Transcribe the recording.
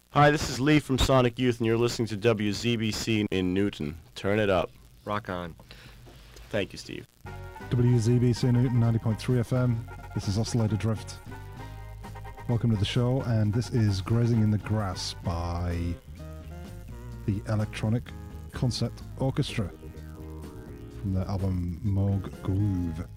Hi, this is Lee from Sonic Youth, and you're listening to WZBC in Newton. Turn it up. Rock on. Thank you, Steve. WZBC Newton 90.3 FM. This is Oscillator Drift. Welcome to the show, and this is Grazing in the Grass by the Electronic Concept Orchestra from the album Moog Groove.